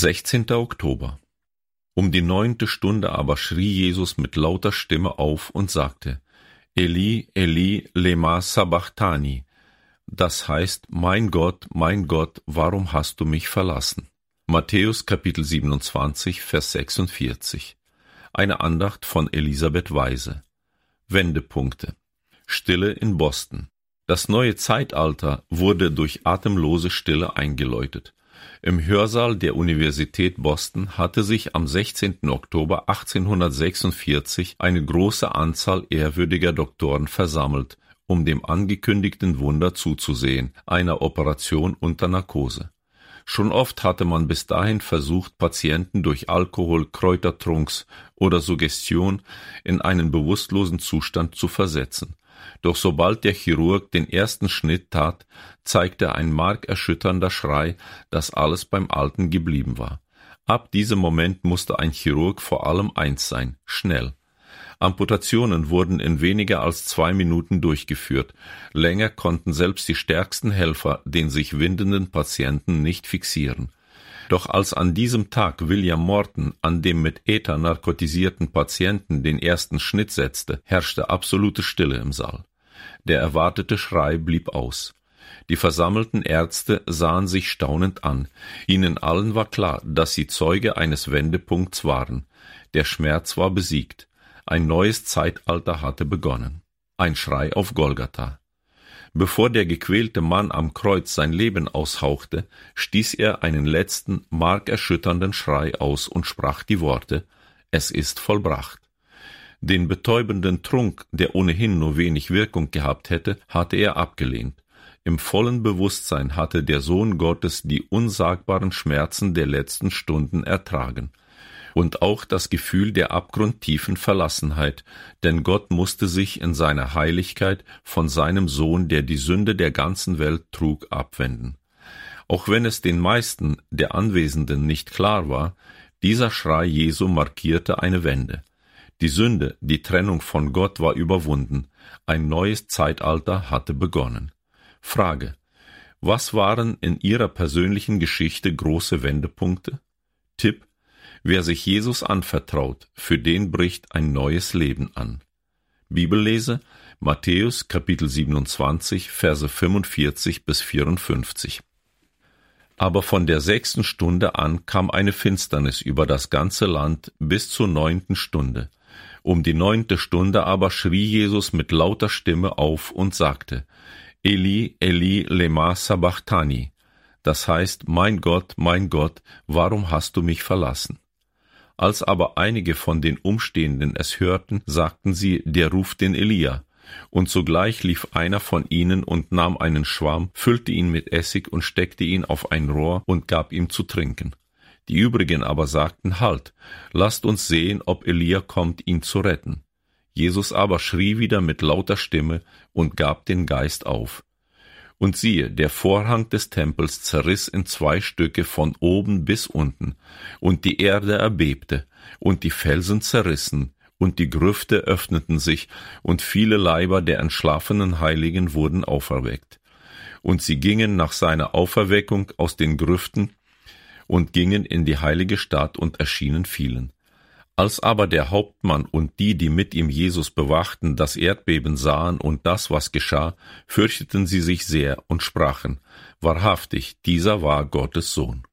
16. Oktober. Um die 9. Stunde aber schrie Jesus mit lauter Stimme auf und sagte: Eli, Eli, lema sabachthani. Das heißt: mein Gott, warum hast du mich verlassen? Matthäus Kapitel 27, Vers 46. Eine Andacht von Elisabeth Weise. Wendepunkte. Stille in Boston. Das neue Zeitalter wurde durch atemlose Stille eingeläutet. Im Hörsaal der Universität Boston hatte sich am 16. Oktober 1846 eine große Anzahl ehrwürdiger Doktoren versammelt, um dem angekündigten Wunder zuzusehen, einer Operation unter Narkose. Schon oft hatte man bis dahin versucht, Patienten durch Alkohol, Kräutertrunks oder Suggestion in einen bewusstlosen Zustand zu versetzen. Doch sobald der Chirurg den ersten Schnitt tat, zeigte ein markerschütternder Schrei, dass alles beim Alten geblieben war. Ab diesem Moment musste ein Chirurg vor allem eins sein: schnell. Amputationen wurden in weniger als 2 Minuten durchgeführt. Länger konnten selbst die stärksten Helfer den sich windenden Patienten nicht fixieren. Doch als an diesem Tag William Morton an dem mit Ether narkotisierten Patienten den ersten Schnitt setzte, herrschte absolute Stille im Saal. Der erwartete Schrei blieb aus. Die versammelten Ärzte sahen sich staunend an. Ihnen allen war klar, dass sie Zeuge eines Wendepunkts waren. Der Schmerz war besiegt. Ein neues Zeitalter hatte begonnen. Ein Schrei auf Golgatha. Bevor der gequälte Mann am Kreuz sein Leben aushauchte, stieß er einen letzten, markerschütternden Schrei aus und sprach die Worte: Es ist vollbracht. Den betäubenden Trunk, der ohnehin nur wenig Wirkung gehabt hätte, hatte er abgelehnt. Im vollen Bewusstsein hatte der Sohn Gottes die unsagbaren Schmerzen der letzten Stunden ertragen. Und auch das Gefühl der abgrundtiefen Verlassenheit, denn Gott musste sich in seiner Heiligkeit von seinem Sohn, der die Sünde der ganzen Welt trug, abwenden. Auch wenn es den meisten der Anwesenden nicht klar war, dieser Schrei Jesu markierte eine Wende. Die Sünde, die Trennung von Gott war überwunden, ein neues Zeitalter hatte begonnen. Frage: Was waren in Ihrer persönlichen Geschichte große Wendepunkte? Tipp: Wer sich Jesus anvertraut, für den bricht ein neues Leben an. Bibellese: Matthäus Kapitel 27, Verse 45 bis 54. Aber von der 6. Stunde an kam eine Finsternis über das ganze Land bis zur 9. Stunde. Um die 9. Stunde aber schrie Jesus mit lauter Stimme auf und sagte: Eli, Eli, lema sabachthani. Das heißt: mein Gott, warum hast du mich verlassen? Als aber einige von den Umstehenden es hörten, sagten sie: Der ruft den Elia. Und sogleich lief einer von ihnen und nahm einen Schwamm, füllte ihn mit Essig und steckte ihn auf ein Rohr und gab ihm zu trinken. Die übrigen aber sagten: Halt, lasst uns sehen, ob Elia kommt, ihn zu retten. Jesus aber schrie wieder mit lauter Stimme und gab den Geist auf. Und siehe, der Vorhang des Tempels zerriss in 2 Stücke von oben bis unten, und die Erde erbebte, und die Felsen zerrissen, und die Grüfte öffneten sich, und viele Leiber der entschlafenen Heiligen wurden auferweckt. Und sie gingen nach seiner Auferweckung aus den Grüften und gingen in die heilige Stadt und erschienen vielen. Als aber der Hauptmann und die mit ihm Jesus bewachten, das Erdbeben sahen und das, was geschah, fürchteten sie sich sehr und sprachen: Wahrhaftig, dieser war Gottes Sohn.